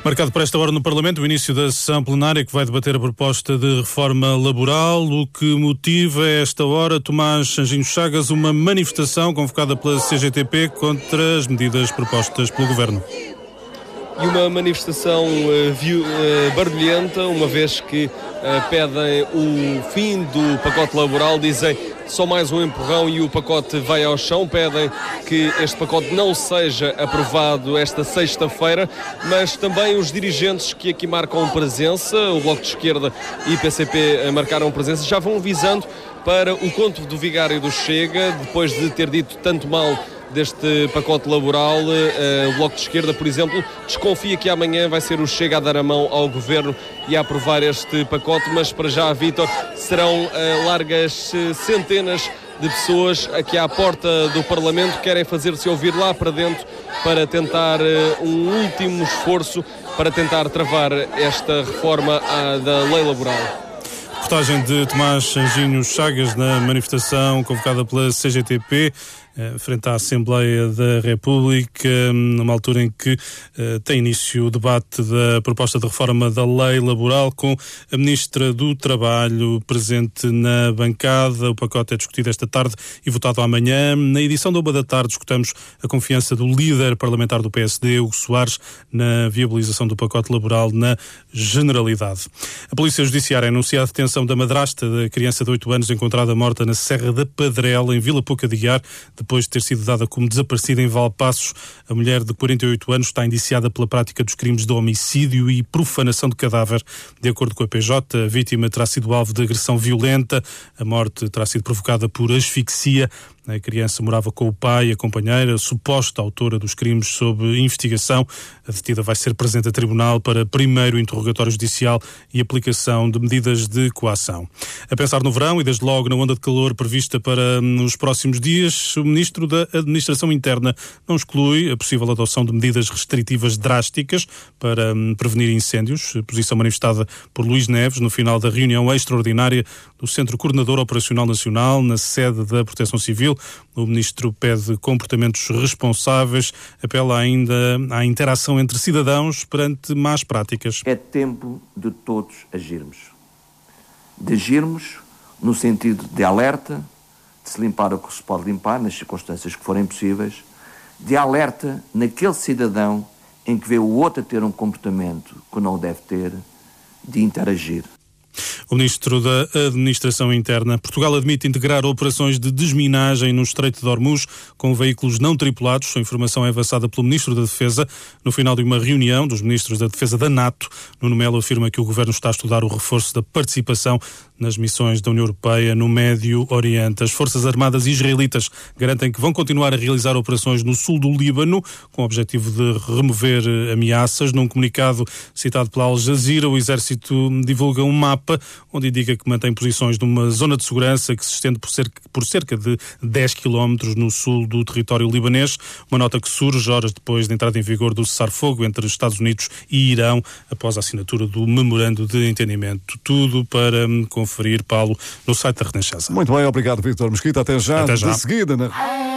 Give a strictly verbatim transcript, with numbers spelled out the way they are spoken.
Marcado para esta hora no Parlamento o início da sessão plenária que vai debater a proposta de reforma laboral. O que motiva a esta hora, Tomás Anjinho Chagas, uma manifestação convocada pela C G T P contra as medidas propostas pelo Governo. E uma manifestação uh, viu, uh, barulhenta, uma vez que uh, pedem o fim do pacote laboral, dizem só mais um empurrão e o pacote vai ao chão, pedem que este pacote não seja aprovado esta sexta-feira, mas também os dirigentes que aqui marcam presença, o Bloco de Esquerda e P C P marcaram presença, já vão avisando para o conto do vigário do Chega, depois de ter dito tanto mal deste pacote laboral. Uh, o Bloco de Esquerda, por exemplo, desconfia que amanhã vai ser o Chega a dar a mão ao Governo e a aprovar este pacote, mas para já, Vítor, serão uh, largas uh, centenas de pessoas aqui à porta do Parlamento que querem fazer-se ouvir lá para dentro para tentar uh, um último esforço para tentar travar esta reforma uh, da lei laboral. Reportagem de Tomás Anjinho Chagas na manifestação convocada pela C G T P frente à Assembleia da República, numa altura em que uh, tem início o debate da proposta de reforma da lei laboral com a Ministra do Trabalho presente na bancada. O pacote é discutido esta tarde e votado amanhã. Na edição da uma da tarde discutamos a confiança do líder parlamentar do P S D, Hugo Soares, na viabilização do pacote laboral na generalidade. A Polícia Judiciária anuncia a detenção da madrasta da criança de oito anos encontrada morta na Serra da Padrela, em Vila Pouca de Guiar, depois de ter sido dada como desaparecida em Valpaços. A mulher de quarenta e oito anos está indiciada pela prática dos crimes de homicídio e profanação de cadáver. De acordo com a P J, a vítima terá sido alvo de agressão violenta. A morte terá sido provocada por asfixia. A criança morava com o pai e a companheira, a suposta autora dos crimes sob investigação. A detida vai ser presente a tribunal para primeiro interrogatório judicial e aplicação de medidas de coação. A pensar no verão e desde logo na onda de calor prevista para nos próximos dias, o Ministro da Administração Interna não exclui a possível adoção de medidas restritivas drásticas para prevenir incêndios, posição manifestada por Luís Neves no final da reunião extraordinária do Centro Coordenador Operacional Nacional, na sede da Proteção Civil. O Ministro pede comportamentos responsáveis, apela ainda à interação entre cidadãos perante más práticas. É tempo de todos agirmos. De agirmos no sentido de alerta, de se limpar o que se pode limpar, nas circunstâncias que forem possíveis, de alerta naquele cidadão em que vê o outro a ter um comportamento que não deve ter, de interagir. O Ministro da Administração Interna. Portugal admite integrar operações de desminagem no Estreito de Hormuz com veículos não tripulados. A informação é avançada pelo Ministro da Defesa no final de uma reunião dos Ministros da Defesa da NATO. Nuno Melo afirma que o Governo está a estudar o reforço da participação nas missões da União Europeia no Médio Oriente. As Forças Armadas israelitas garantem que vão continuar a realizar operações no sul do Líbano com o objetivo de remover ameaças. Num comunicado citado pela Al Jazeera, o Exército divulga um mapa onde indica que mantém posições numa zona de segurança que se estende por cerca, por cerca de dez quilómetros no sul do território libanês. Uma nota que surge horas depois da entrada em vigor do cessar-fogo entre Estados Unidos e Irão, após a assinatura do memorando de entendimento. Tudo para conferir, Paulo, no site da Renascença. Muito bem, obrigado, Vítor Mesquita. Até já. Até já. De seguida, né?